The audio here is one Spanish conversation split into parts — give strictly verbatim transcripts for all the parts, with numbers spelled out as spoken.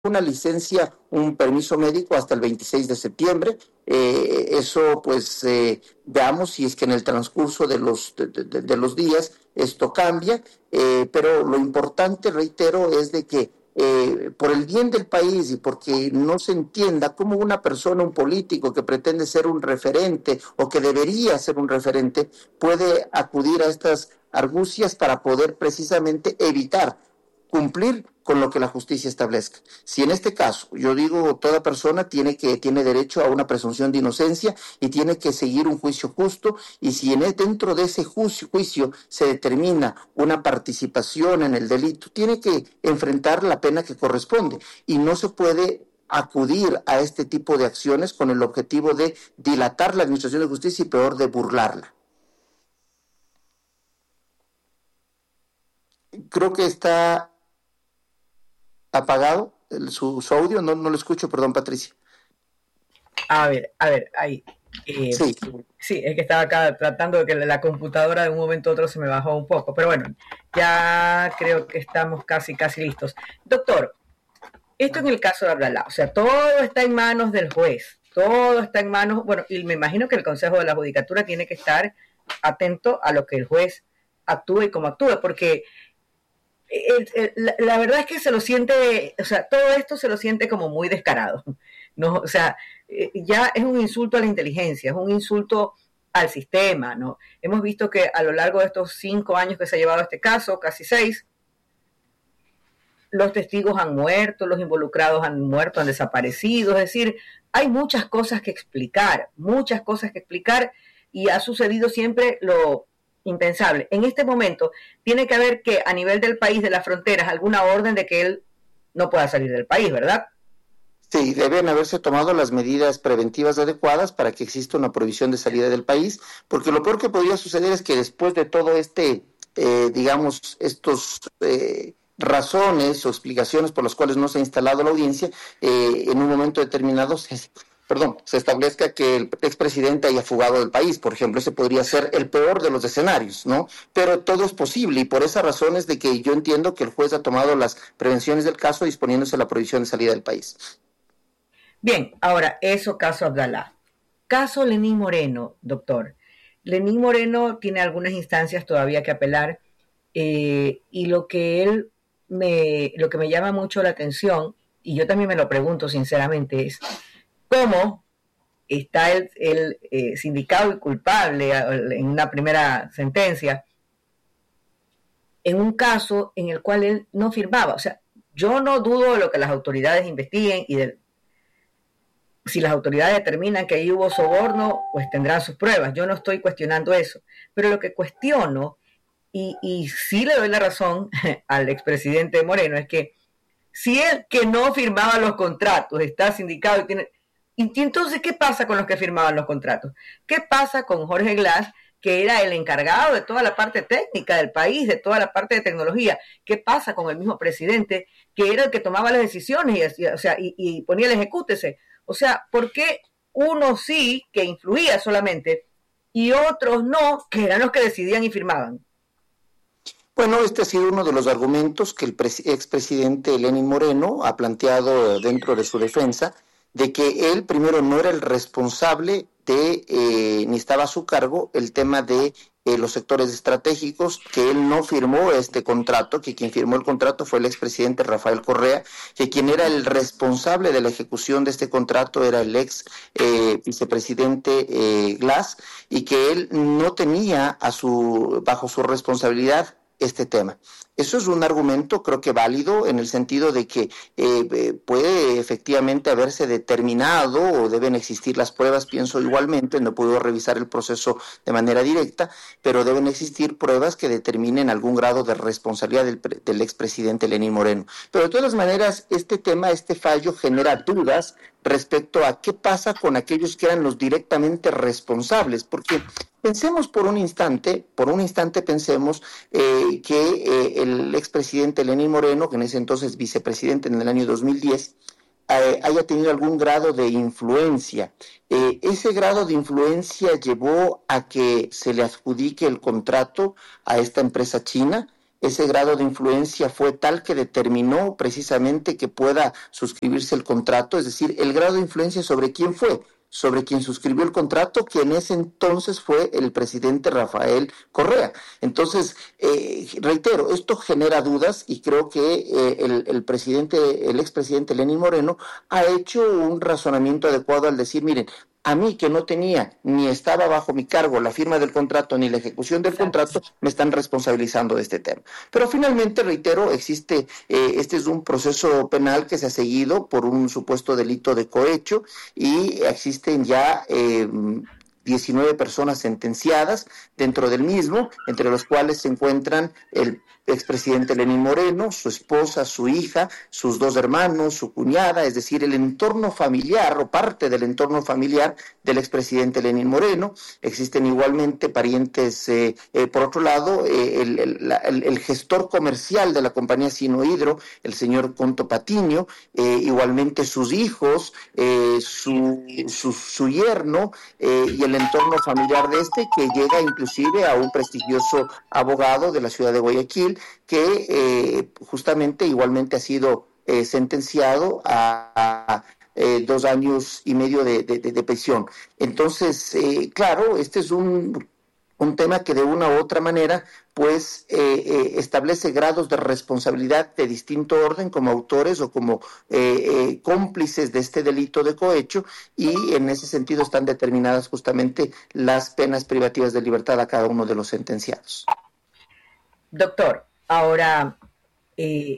una licencia, un permiso médico hasta el veintiséis de septiembre. Eh, eso pues eh, veamos si es que en el transcurso de los, de, de, de los días esto cambia, eh, pero lo importante, reitero, es de que eh, por el bien del país y porque no se entienda cómo una persona, un político que pretende ser un referente o que debería ser un referente, puede acudir a estas argucias para poder precisamente evitar cumplir con lo que la justicia establezca. Si en este caso, yo digo, toda persona tiene que tiene derecho a una presunción de inocencia y tiene que seguir un juicio justo, y si en el, dentro de ese juicio, juicio se determina una participación en el delito, tiene que enfrentar la pena que corresponde, y no se puede acudir a este tipo de acciones con el objetivo de dilatar la administración de justicia y peor, de burlarla. Creo que está apagado el, su, su audio, no, no lo escucho, perdón, Patricia. A ver, a ver, ahí. Eh, sí. Sí, es que estaba acá tratando de que la computadora de un momento a otro se me bajó un poco, pero bueno, ya creo que estamos casi, casi listos. Doctor, esto en el caso de Abdalá, o sea, todo está en manos del juez, todo está en manos, bueno, y me imagino que el Consejo de la Judicatura tiene que estar atento a lo que el juez actúe y cómo actúe, porque El, el, la, la verdad es que se lo siente, o sea, todo esto se lo siente como muy descarado, ¿no? O sea, eh, ya es un insulto a la inteligencia, es un insulto al sistema, ¿no? Hemos visto que a lo largo de estos cinco años que se ha llevado este caso, casi seis, los testigos han muerto, los involucrados han muerto, han desaparecido, es decir, hay muchas cosas que explicar, muchas cosas que explicar, y ha sucedido siempre lo impensable. En este momento tiene que haber que a nivel del país, de las fronteras, alguna orden de que él no pueda salir del país, ¿verdad? Sí, deben haberse tomado las medidas preventivas adecuadas para que exista una prohibición de salida del país, porque lo peor que podría suceder es que después de todo este, eh, digamos, estos eh, razones o explicaciones por las cuales no se ha instalado la audiencia, eh, en un momento determinado se perdón, se establezca que el expresidente haya fugado del país, por ejemplo. Ese podría ser el peor de los escenarios, ¿no? Pero todo es posible, y por esa razón es de que yo entiendo que el juez ha tomado las prevenciones del caso disponiéndose la prohibición de salida del país. Bien, ahora, eso caso Abdalá. Caso Lenín Moreno, doctor. Lenín Moreno tiene algunas instancias todavía que apelar, eh, y lo que él me, lo que me llama mucho la atención, y yo también me lo pregunto sinceramente, es cómo está el, el eh, sindicado y culpable en una primera sentencia en un caso en el cual él no firmaba. O sea, yo no dudo de lo que las autoridades investiguen y de, si las autoridades determinan que ahí hubo soborno, pues tendrán sus pruebas. Yo no estoy cuestionando eso. Pero lo que cuestiono, y, y sí le doy la razón al expresidente Moreno, es que si él que no firmaba los contratos está sindicado y tiene... Y entonces, ¿qué pasa con los que firmaban los contratos? ¿Qué pasa con Jorge Glass, que era el encargado de toda la parte técnica del país, de toda la parte de tecnología? ¿Qué pasa con el mismo presidente, que era el que tomaba las decisiones y, o sea, y, y ponía el ejecútese? O sea, ¿por qué unos sí, que influía solamente, y otros no, que eran los que decidían y firmaban? Bueno, este ha sido uno de los argumentos que el expresidente Lenín Moreno ha planteado dentro de su defensa, de que él primero no era el responsable de, eh, ni estaba a su cargo el tema de eh, los sectores estratégicos, que él no firmó este contrato, que quien firmó el contrato fue el expresidente Rafael Correa, que quien era el responsable de la ejecución de este contrato era el ex eh, vicepresidente eh, Glass, y que él no tenía a su, bajo su responsabilidad este tema. Eso es un argumento, creo que válido, en el sentido de que eh, puede efectivamente haberse determinado, o deben existir las pruebas, pienso igualmente, no puedo revisar el proceso de manera directa, pero deben existir pruebas que determinen algún grado de responsabilidad del, del expresidente Lenín Moreno. Pero de todas maneras, este tema, este fallo genera dudas respecto a qué pasa con aquellos que eran los directamente responsables, porque pensemos por un instante, por un instante pensemos eh, que eh, el expresidente Lenín Moreno, que en ese entonces vicepresidente en el año dos mil diez, eh, haya tenido algún grado de influencia. Eh, ese grado de influencia llevó a que se le adjudique el contrato a esta empresa china. ese grado de influencia fue tal que determinó precisamente que pueda suscribirse el contrato, es decir, el grado de influencia sobre quién fue, sobre quien suscribió el contrato, que en ese entonces fue el presidente Rafael Correa. Entonces, eh, reitero, esto genera dudas y creo que eh, el, el presidente, el expresidente Lenín Moreno ha hecho un razonamiento adecuado al decir, miren, a mí que no tenía ni estaba bajo mi cargo la firma del contrato ni la ejecución del contrato, me están responsabilizando de este tema. Pero finalmente, reitero, existe, eh, este es un proceso penal que se ha seguido por un supuesto delito de cohecho y existen ya eh, diecinueve personas sentenciadas dentro del mismo, entre los cuales se encuentran el expresidente Lenín Moreno, su esposa, su hija, sus dos hermanos, su cuñada, es decir, el entorno familiar o parte del entorno familiar del expresidente Lenín Moreno. Existen igualmente parientes, eh, eh, por otro lado, eh, el, el, la, el, el gestor comercial de la compañía Sinohidro, el señor Conto Patiño, eh, igualmente sus hijos, eh, su, su, su yerno eh, y el entorno familiar de este, que llega inclusive a un prestigioso abogado de la ciudad de Guayaquil, que eh, justamente igualmente ha sido eh, sentenciado a, a eh, dos años y medio de, de, de prisión. Entonces, eh, claro, este es un, un tema que de una u otra manera pues eh, eh, establece grados de responsabilidad de distinto orden como autores o como eh, eh, cómplices de este delito de cohecho, y en ese sentido están determinadas justamente las penas privativas de libertad a cada uno de los sentenciados. Doctor, ahora, eh,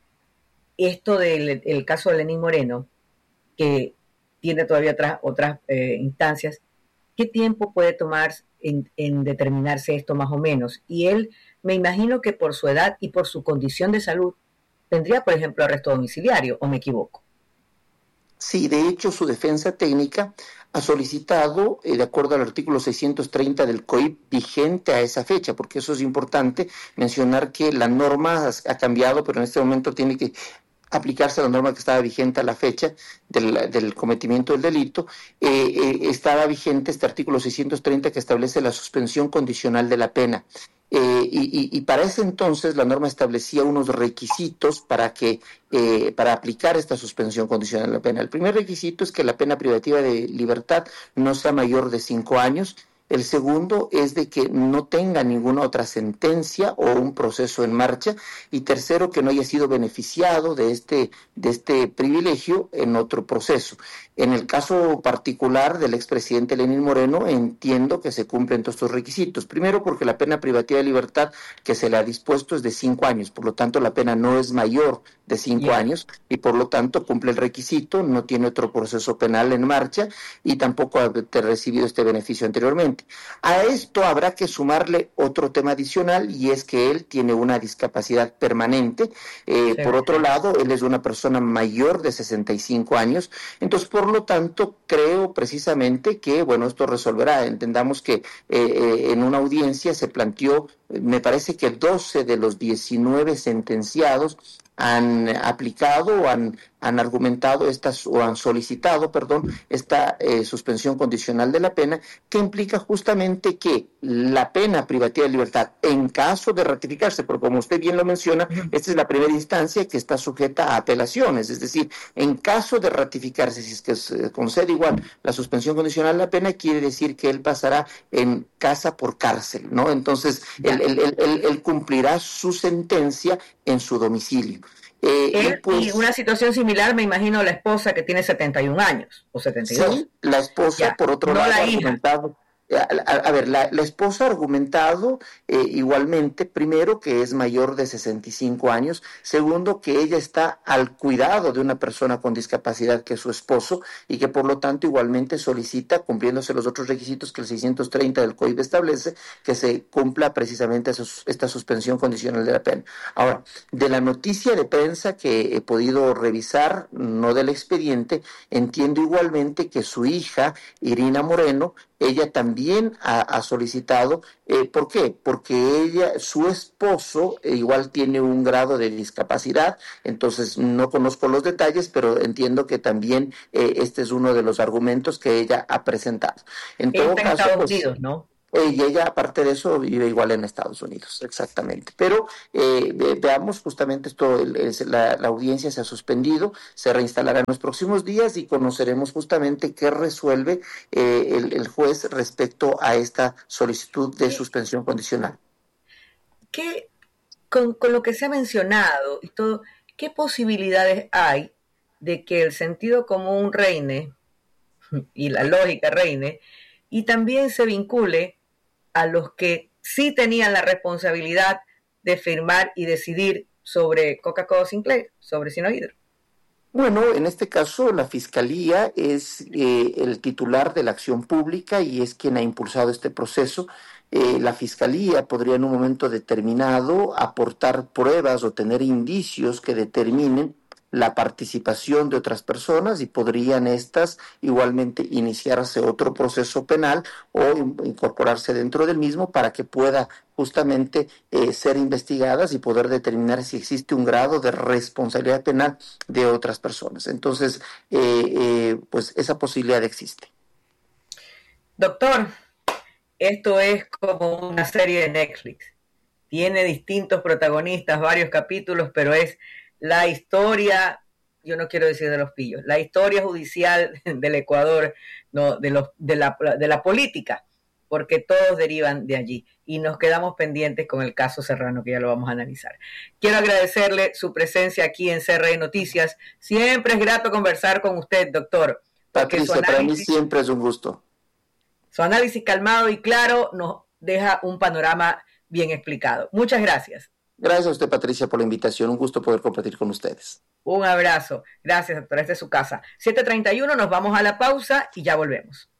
esto del el caso de Lenín Moreno, que tiene todavía otras, otras eh, instancias, ¿qué tiempo puede tomar en, en determinarse esto más o menos? Y él, me imagino que por su edad y por su condición de salud, tendría, por ejemplo, arresto domiciliario, ¿o me equivoco? Sí, de hecho, su defensa técnica ha solicitado, eh, de acuerdo al artículo seiscientos treinta del C O I P vigente a esa fecha, porque eso es importante mencionar que la norma ha cambiado, pero en este momento tiene que aplicarse la norma que estaba vigente a la fecha del, del cometimiento del delito. Eh, eh, estaba vigente este artículo seiscientos treinta que establece la suspensión condicional de la pena. Eh, y, y, y para ese entonces la norma establecía unos requisitos para que eh, para aplicar esta suspensión condicional de la pena. El primer requisito es que la pena privativa de libertad no sea mayor de cinco años. El segundo es de que no tenga ninguna otra sentencia o un proceso en marcha. Y tercero, que no haya sido beneficiado de este, de este privilegio en otro proceso. En el caso particular del expresidente Lenín Moreno, entiendo que se cumplen todos estos requisitos. Primero, porque la pena privativa de libertad que se le ha dispuesto es de cinco años, por lo tanto la pena no es mayor de cinco yeah. años y por lo tanto cumple el requisito, no tiene otro proceso penal en marcha y tampoco ha recibido este beneficio anteriormente. A esto habrá que sumarle otro tema adicional, y es que él tiene una discapacidad permanente. Eh, sí. Por otro lado, él es una persona mayor de sesenta y cinco años, entonces por lo tanto creo precisamente que, bueno, esto resolverá. Entendamos que eh, eh, en una audiencia se planteó, me parece que doce de los diecinueve sentenciados han aplicado o han, han argumentado estas o han solicitado, perdón, esta eh, suspensión condicional de la pena, que implica justamente que la pena privativa de libertad, en caso de ratificarse, porque como usted bien lo menciona, esta es la primera instancia que está sujeta a apelaciones, es decir, en caso de ratificarse, si es que se concede igual la suspensión condicional de la pena, quiere decir que él pasará en casa por cárcel, ¿no? Entonces, él, él, él, él, él cumplirá su sentencia en su domicilio. Eh, Él, y, pues, y una situación similar, me imagino, la esposa que tiene setenta y un años o setenta y dos. Sí, la esposa, ya, por otro no lado, la ha hija. argumentado. A, a, a ver, la, la esposa ha argumentado eh, igualmente, primero, que es mayor de sesenta y cinco años, segundo, que ella está al cuidado de una persona con discapacidad que es su esposo y que por lo tanto igualmente solicita, cumpliéndose los otros requisitos que el seiscientos treinta del C O I P establece, que se cumpla precisamente esos, esta suspensión condicional de la pena. Ahora, de la noticia de prensa que he podido revisar, no del expediente, entiendo igualmente que su hija, Irina Moreno, ella también ha, ha solicitado, eh, ¿por qué? Porque ella, su esposo, eh, igual tiene un grado de discapacidad, entonces no conozco los detalles, pero entiendo que también eh, este es uno de los argumentos que ella ha presentado. En todo Está en caso, Estados pues, Unidos, ¿no? Eh, y ella, aparte de eso, vive igual en Estados Unidos, exactamente. Pero eh, ve, veamos justamente esto, el, el, la, la audiencia se ha suspendido, se reinstalará en los próximos días y conoceremos justamente qué resuelve eh, el, el juez respecto a esta solicitud de suspensión condicional. ¿Qué, con, con lo que se ha mencionado y todo, qué posibilidades hay de que el sentido común reine y la lógica reine y también se vincule a los que sí tenían la responsabilidad de firmar y decidir sobre Coca-Cola Sinclair, sobre Sinohydro? Bueno, en este caso la Fiscalía es eh, el titular de la acción pública y es quien ha impulsado este proceso. Eh, la Fiscalía podría en un momento determinado aportar pruebas o tener indicios que determinen la participación de otras personas y podrían estas igualmente iniciarse otro proceso penal o incorporarse dentro del mismo para que pueda justamente eh, ser investigadas y poder determinar si existe un grado de responsabilidad penal de otras personas. Entonces, eh, eh, pues esa posibilidad existe. Doctor, esto es como una serie de Netflix. Tiene distintos protagonistas, varios capítulos, pero es la historia, yo no quiero decir de los pillos, la historia judicial del Ecuador, no, de, los, de, la, de la política, porque todos derivan de allí. Y nos quedamos pendientes con el caso Serrano, que ya lo vamos a analizar. Quiero agradecerle su presencia aquí en C R E Noticias. Siempre es grato conversar con usted, doctor. Patricia, análisis, para mí siempre es un gusto. Su análisis calmado y claro nos deja un panorama bien explicado. Muchas gracias. Gracias a usted, Patricia, por la invitación. Un gusto poder compartir con ustedes. Un abrazo. Gracias, doctora. Esta es su casa. siete treinta y uno, nos vamos a la pausa y ya volvemos.